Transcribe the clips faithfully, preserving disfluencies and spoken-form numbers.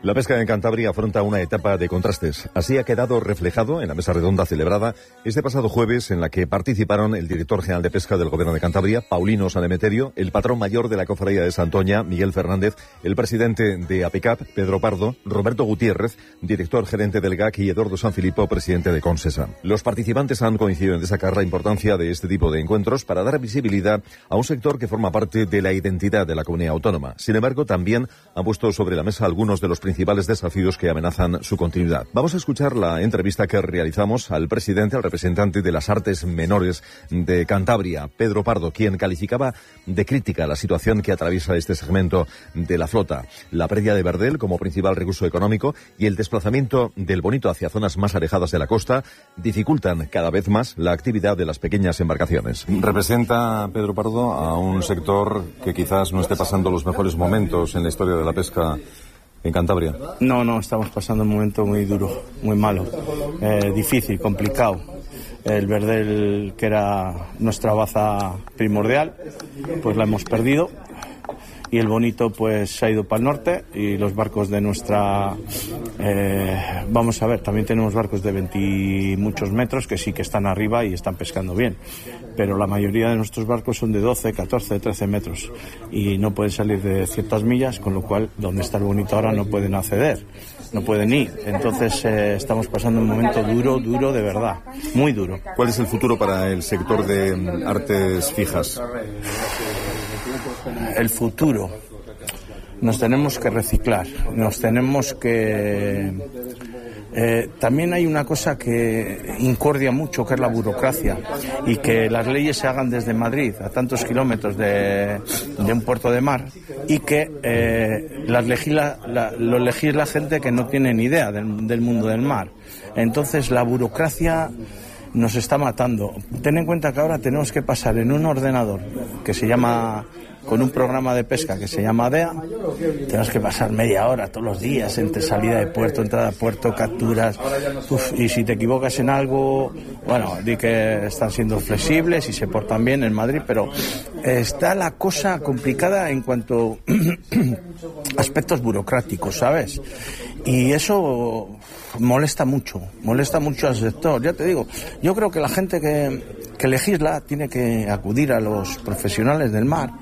La pesca en Cantabria afronta una etapa de contrastes. Así ha quedado reflejado en la mesa redonda celebrada este pasado jueves, en la que participaron el director general de Pesca del Gobierno de Cantabria, Paulino San Emeterio, el patrón mayor de la Cofradía de Santoña, Miguel Fernández, el presidente de APECAP, Pedro Pardo, Roberto Gutiérrez, director gerente del G A C, y Eduardo Sanfilippo, presidente de Consesa. Los participantes han coincidido en destacar la importancia de este tipo de encuentros para dar visibilidad a un sector que forma parte de la identidad de la comunidad autónoma. Sin embargo, también han puesto sobre la mesa algunos de los principales desafíos que amenazan su continuidad. Vamos a escuchar la entrevista que realizamos al presidente, al representante de las artes menores de Cantabria, Pedro Pardo, quien calificaba de crítica la situación que atraviesa este segmento de la flota, la pérdida de verdel como principal recurso económico y el desplazamiento del bonito hacia zonas más alejadas de la costa dificultan cada vez más la actividad de las pequeñas embarcaciones. Representa, Pedro Pardo, a un sector que quizás no esté pasando los mejores momentos en la historia de la pesca en Cantabria. No, no, estamos pasando un momento muy duro, muy malo, eh, difícil, complicado. El verdel, que era nuestra baza primordial, pues la hemos perdido. Y el bonito pues se ha ido para el norte, y los barcos de nuestra... Eh, vamos a ver, también tenemos barcos de veinte muchos metros que sí que están arriba y están pescando bien, pero la mayoría de nuestros barcos son de doce, catorce, trece metros y no pueden salir de ciertas millas, con lo cual donde está el bonito ahora no pueden acceder, no pueden ir. Entonces eh, estamos pasando un momento duro, duro de verdad, muy duro. ¿Cuál es el futuro para el sector de artes fijas? El futuro, nos tenemos que reciclar, nos tenemos que... Eh, también hay una cosa que incordia mucho, que es la burocracia, y que las leyes se hagan desde Madrid, a tantos kilómetros de, de un puerto de mar, y que eh, las legisla, la, lo legisla gente que no tiene ni idea del, del mundo del mar. Entonces la burocracia nos está matando. Ten en cuenta que ahora tenemos que pasar en un ordenador que se llama... con un programa de pesca que se llama D E A, tenemos que pasar media hora todos los días entre salida de puerto, entrada de puerto, capturas, uf, y si te equivocas en algo, bueno, di que están siendo flexibles y se portan bien en Madrid, pero está la cosa complicada en cuanto a aspectos burocráticos, ¿sabes? Y eso molesta mucho, molesta mucho al sector. Ya te digo, yo creo que la gente que, que legisla tiene que acudir a los profesionales del mar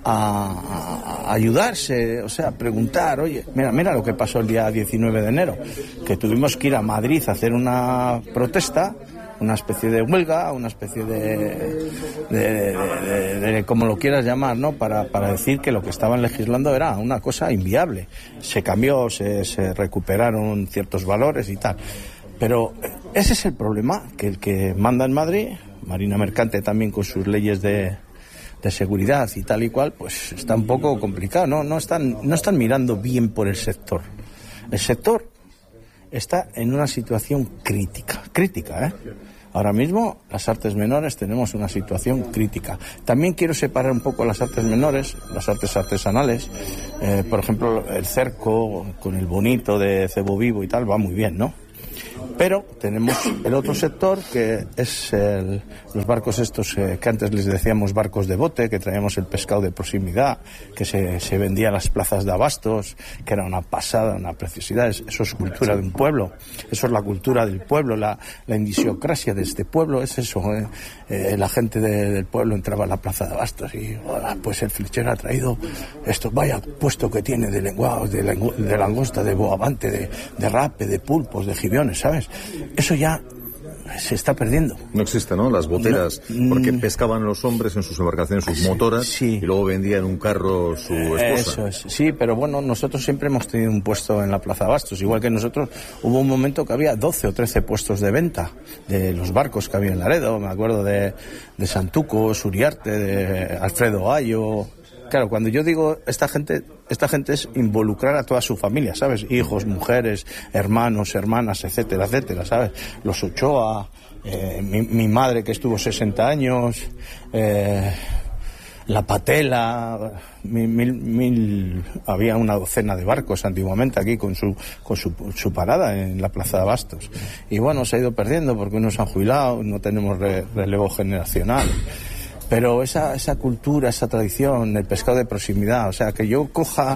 a, a ayudarse, o sea, preguntar, oye, mira, mira lo que pasó el día diecinueve de enero, que tuvimos que ir a Madrid a hacer una protesta, una especie de huelga, una especie de, de, de, de, de, de como lo quieras llamar, ¿no? Para, para decir que lo que estaban legislando era una cosa inviable. Se cambió, se, se recuperaron ciertos valores y tal. Pero ese es el problema, que el que manda en Madrid, Marina Mercante también con sus leyes de, de seguridad y tal y cual, pues está un poco complicado, ¿no? No están, no están mirando bien por el sector. El sector está en una situación crítica, crítica, ¿eh? Ahora mismo las artes menores tenemos una situación crítica. También quiero separar un poco las artes menores, las artes artesanales. Eh, por ejemplo, el cerco con el bonito de cebo vivo y tal va muy bien, ¿no? Pero tenemos el otro sector, que es el, los barcos estos eh, que antes les decíamos barcos de bote, que traíamos el pescado de proximidad, que se, se vendía en las plazas de abastos, que era una pasada, una preciosidad. Eso es cultura de un pueblo, eso es la cultura del pueblo, la, la idiosincrasia de este pueblo, es eso. Eh, eh, la gente de, del pueblo entraba a la plaza de abastos y hola, pues el flechero ha traído esto, vaya puesto que tiene de lenguados, de, lengu, de langosta, de boavante, de, de rape, de pulpos, de jibiones, ¿sabes? Eso ya se está perdiendo. No existe, ¿no? Las boteras, no, porque pescaban los hombres en sus embarcaciones, sus motoras, sí, y luego vendían un carro su esposa. Eso es, sí, pero bueno, nosotros siempre hemos tenido un puesto en la Plaza de Abastos, igual que nosotros hubo un momento que había doce o trece puestos de venta de los barcos que había en Laredo, me acuerdo de, de Santuco, Suriarte, de Alfredo Ayo. Claro, cuando yo digo esta gente, esta gente es involucrar a toda su familia, ¿sabes? Hijos, mujeres, hermanos, hermanas, etcétera, etcétera, ¿sabes? Los Ochoa, eh, mi, mi madre que estuvo sesenta años, eh, la Patela, mil, mil, mil, había una docena de barcos antiguamente aquí con su, con su, su parada en la Plaza de Abastos. Y bueno, se ha ido perdiendo porque unos han jubilado, no tenemos re, relevo generacional. Pero esa, esa cultura, esa tradición, el pescado de proximidad, o sea, que yo coja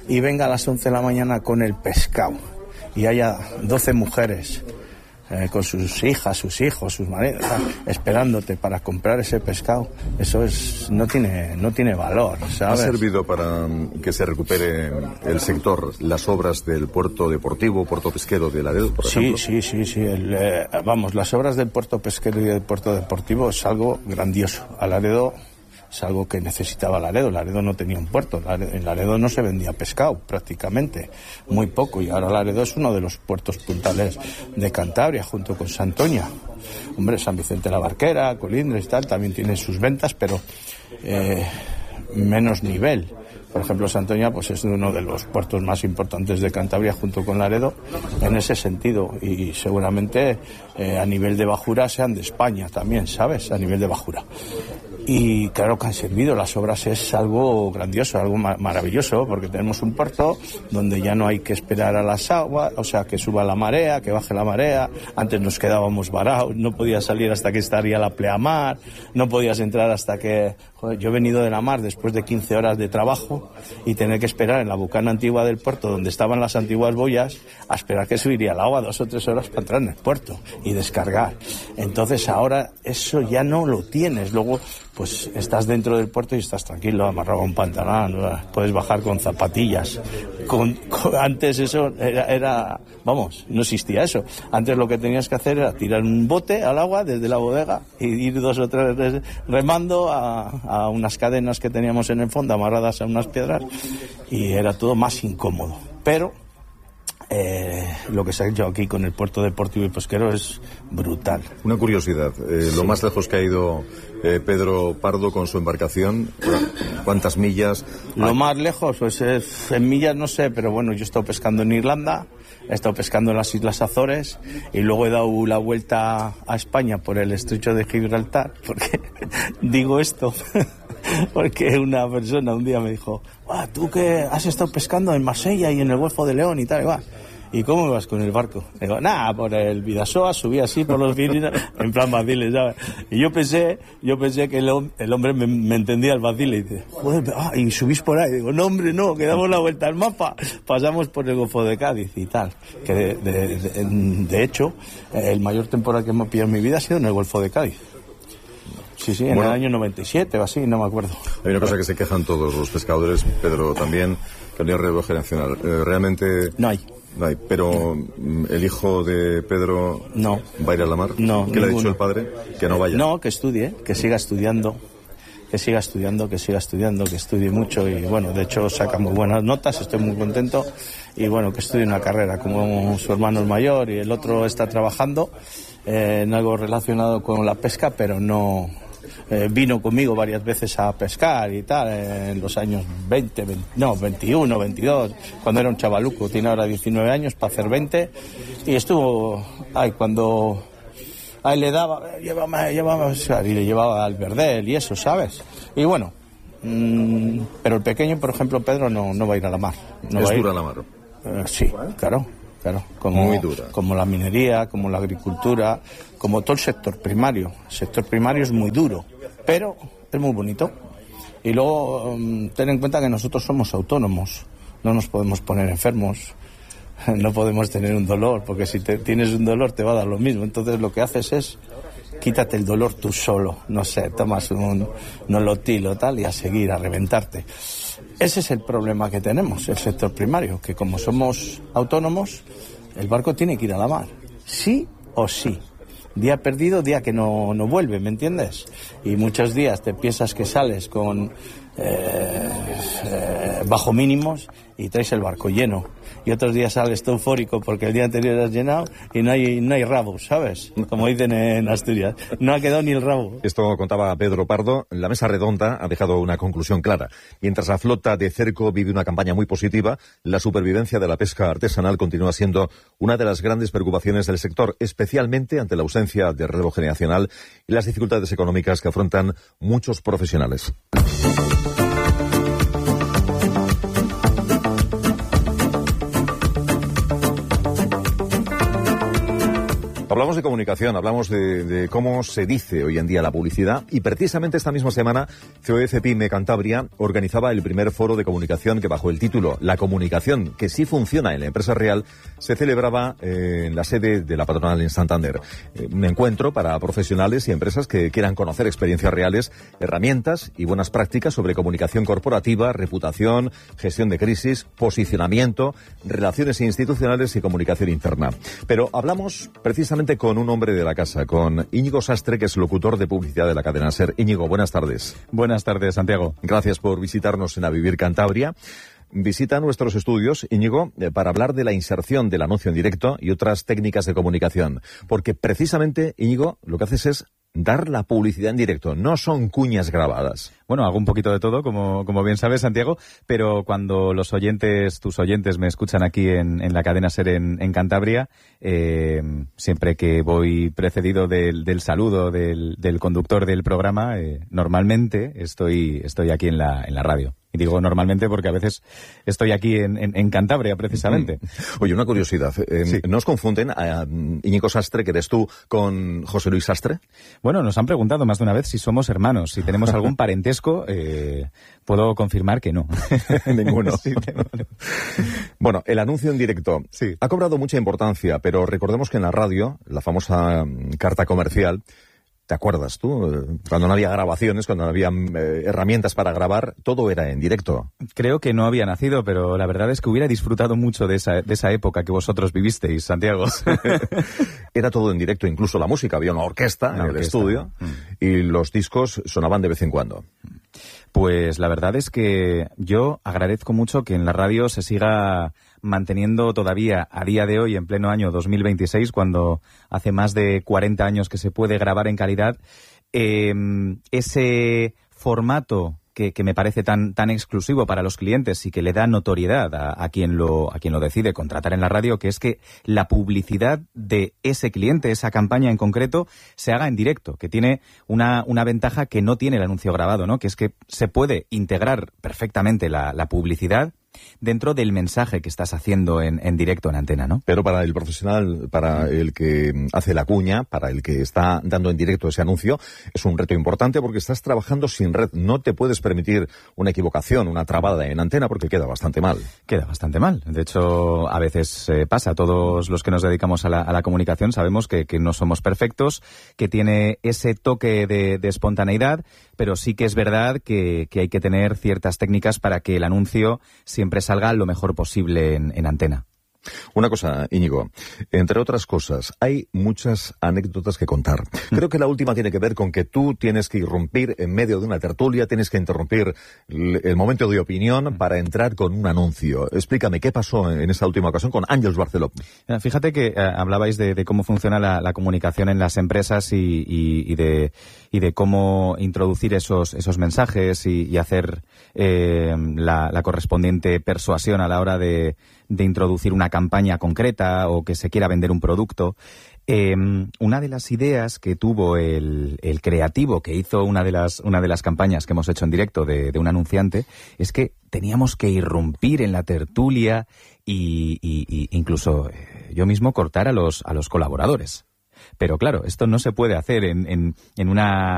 y venga a las once de la mañana con el pescado y haya doce mujeres eh, con sus hijas, sus hijos, sus maridos, esperándote para comprar ese pescado, eso es no tiene no tiene valor, ¿sabes? ¿Ha servido para que se recupere el sector, las obras del puerto deportivo, puerto pesquero de Laredo, por ejemplo? Sí, sí, sí, sí. El, eh, vamos, las obras del puerto pesquero y del puerto deportivo es algo grandioso. A Laredo es algo que necesitaba Laredo. Laredo no tenía un puerto. En Laredo no se vendía pescado, prácticamente. Muy poco. Y ahora Laredo es uno de los puertos puntales de Cantabria, junto con Santoña. Hombre, San Vicente la Barquera, Colindres y tal, también tiene sus ventas, pero eh, menos nivel. Por ejemplo, Santoña pues es uno de los puertos más importantes de Cantabria junto con Laredo en ese sentido, y seguramente eh, a nivel de bajura sean de España también, ¿sabes? A nivel de bajura. Y claro que han servido, las obras es algo grandioso, algo ma- maravilloso, porque tenemos un puerto donde ya no hay que esperar a las aguas, o sea, que suba la marea, que baje la marea. Antes nos quedábamos varados, no podías salir hasta que estaría la pleamar, no podías entrar hasta que... Joder, yo he venido de la mar después de quince horas de trabajo y tener que esperar en la bucana antigua del puerto, donde estaban las antiguas boyas, a esperar que subiría el agua dos o tres horas para entrar en el puerto y descargar. Entonces ahora eso ya no lo tienes. Luego pues estás dentro del puerto y estás tranquilo, amarrado a un pantalón, puedes bajar con zapatillas. Con, con, antes eso era, era, vamos, no existía eso. Antes lo que tenías que hacer era tirar un bote al agua desde la bodega y ir dos o tres veces remando a, a unas cadenas que teníamos en el fondo amarradas a unas piedras, y era todo más incómodo. Pero Eh, lo que se ha hecho aquí con el puerto deportivo y pesquero es brutal. Una curiosidad, eh, sí. Lo más lejos que ha ido eh, Pedro Pardo con su embarcación, ¿cuántas millas? Lo hay? Más lejos, pues es, en millas no sé, pero bueno, yo he estado pescando en Irlanda, he estado pescando en las Islas Azores y luego he dado la vuelta a España por el estrecho de Gibraltar, porque digo esto porque una persona un día me dijo: ah, tú que has estado pescando en Marsella y en el Golfo de León y tal, y va, ¿y cómo vas con el barco? Digo, nada, por el Vidasoa, subí así por los Pirineos, en plan vaciles, ¿sabes? Y yo pensé, yo pensé que el, el hombre me, me entendía el vacile, y dice, joder, ah, y subís por ahí. Digo, no, hombre, no, que damos la vuelta al mapa, pasamos por el Golfo de Cádiz y tal. Que de, de, de, de hecho, el mayor temporal que me ha pillado en mi vida ha sido en el Golfo de Cádiz. Sí, sí, en bueno, el año noventa y siete o así, no me acuerdo. Hay una cosa que se quejan todos los pescadores, Pedro también, que no hay relevo generacional. Eh, realmente... No hay. No hay, pero no. El hijo de Pedro no. va a ir a la mar. No, ¿Qué ninguno. Le ha dicho el padre? Que no vaya. No, que estudie, que siga estudiando, que siga estudiando, que siga estudiando, que estudie mucho, y bueno, de hecho saca muy buenas notas, estoy muy contento, y bueno, que estudie una carrera, como su hermano es mayor y el otro está trabajando eh, en algo relacionado con la pesca, pero no... Eh, vino conmigo varias veces a pescar y tal, eh, en los años veinte, veinte, no, veintiuno, veintidós, cuando era un chavaluco, tiene ahora diecinueve años para hacer veinte, y estuvo, ay, cuando, ay, le daba, llévame, llévame a pescar, y le llevaba al verdel y eso, ¿sabes? Y bueno, mmm, pero el pequeño, por ejemplo, Pedro, no, no va a ir a la mar. No ¿Es va dura a ir. la mar? Eh, sí, claro. Claro, como, muy dura. Como la minería, como la agricultura, como todo el sector primario. El sector primario es muy duro, pero es muy bonito. Y luego, um, ten en cuenta que nosotros somos autónomos, no nos podemos poner enfermos, no podemos tener un dolor, porque si te, tienes un dolor te va a dar lo mismo. Entonces lo que haces es, quítate el dolor tú solo, no sé, tomas un nolotil o tal y a seguir, a reventarte. Ese es el problema que tenemos, el sector primario, que como somos autónomos, el barco tiene que ir a la mar, sí o sí. Día perdido, día que no, no vuelve, ¿me entiendes? Y muchos días te piensas que sales con eh, eh, bajo mínimos y traes el barco lleno. Y otros días sales todo eufórico porque el día anterior has llenado y no hay no hay rabo, ¿sabes? Como dicen en Asturias. No ha quedado ni el rabo. Esto contaba Pedro Pardo. La mesa redonda ha dejado una conclusión clara. Mientras la flota de cerco vive una campaña muy positiva, la supervivencia de la pesca artesanal continúa siendo una de las grandes preocupaciones del sector, especialmente ante la ausencia de relevo generacional y las dificultades económicas que afrontan muchos profesionales. Hablamos de comunicación, hablamos de, de cómo se dice hoy en día la publicidad, y precisamente esta misma semana C O E C Pyme Cantabria organizaba el primer foro de comunicación que, bajo el título La comunicación que sí funciona en la empresa real, se celebraba eh, en la sede de la patronal en Santander. Eh, un encuentro para profesionales y empresas que quieran conocer experiencias reales, herramientas y buenas prácticas sobre comunicación corporativa, reputación, gestión de crisis, posicionamiento, relaciones institucionales y comunicación interna. Pero hablamos precisamente con un hombre de la casa, con Íñigo Sastre, que es locutor de publicidad de la cadena SER. Íñigo, buenas tardes. Buenas tardes, Santiago. Gracias por visitarnos en A Vivir Cantabria. Visita nuestros estudios, Íñigo, para hablar de la inserción del anuncio en directo y otras técnicas de comunicación. Porque precisamente, Íñigo, lo que haces es dar la publicidad en directo, no son cuñas grabadas. Bueno, hago un poquito de todo, como, como bien sabes, Santiago, pero cuando los oyentes, tus oyentes, me escuchan aquí en, en la cadena SER en, en Cantabria, eh, siempre que voy precedido del, del saludo del, del conductor del programa, eh, normalmente estoy, estoy aquí en la, en la radio. Y digo normalmente porque a veces estoy aquí en, en, en Cantabria, precisamente. Oye, una curiosidad. Eh, sí. ¿No os confunden a Íñigo Sastre, que eres tú, con José Luis Sastre? Bueno, nos han preguntado más de una vez si somos hermanos, si tenemos algún parentesco. Eh, puedo confirmar que no. Ninguno. Sí, no, no. Bueno, el anuncio en directo sí. ha cobrado mucha importancia, pero recordemos que en la radio, la famosa um, carta comercial, ¿te acuerdas tú? Cuando no había grabaciones, cuando no había eh, herramientas para grabar, todo era en directo. Creo que no había nacido, pero la verdad es que hubiera disfrutado mucho de esa, de esa época que vosotros vivisteis, Santiago. Era todo en directo, incluso la música. Había una orquesta una en orquesta. el estudio mm. y los discos sonaban de vez en cuando. Pues la verdad es que yo agradezco mucho que en la radio se siga manteniendo todavía a día de hoy, en pleno año dos mil veintiséis, cuando hace más de cuarenta años que se puede grabar en calidad, eh, ese formato que, que me parece tan, tan exclusivo para los clientes y que le da notoriedad a, a, quien lo, a quien lo decide contratar en la radio, que es que la publicidad de ese cliente, esa campaña en concreto, se haga en directo, que tiene una, una ventaja que no tiene el anuncio grabado, ¿no? Que es que se puede integrar perfectamente la, la publicidad dentro del mensaje que estás haciendo en, en directo en antena, ¿no? Pero para el profesional, para el que hace la cuña, para el que está dando en directo ese anuncio, es un reto importante porque estás trabajando sin red. No te puedes permitir una equivocación, una trabada en antena, porque queda bastante mal. Queda bastante mal. De hecho, a veces eh, pasa. Todos los que nos dedicamos a la, a la comunicación sabemos que, que no somos perfectos, que tiene ese toque de, de espontaneidad, pero sí que es verdad que, que hay que tener ciertas técnicas para que el anuncio siempre salga lo mejor posible en, en antena. Una cosa, Íñigo, entre otras cosas, hay muchas anécdotas que contar. Creo que la última tiene que ver con que tú tienes que irrumpir en medio de una tertulia, tienes que interrumpir el momento de opinión para entrar con un anuncio. Explícame, ¿qué pasó en esa última ocasión con Àngels Barceló? Fíjate que eh, hablabais de, de cómo funciona la, la comunicación en las empresas y, y, y, de, y de cómo introducir esos, esos mensajes y, y hacer eh, la, la correspondiente persuasión a la hora de, de introducir una campaña concreta o que se quiera vender un producto. Eh, una de las ideas que tuvo el, el creativo que hizo una de las una de las campañas que hemos hecho en directo de, de un anunciante es que teníamos que irrumpir en la tertulia y, y, y incluso eh, yo mismo cortar a los a los colaboradores. Pero claro, esto no se puede hacer en, en, en una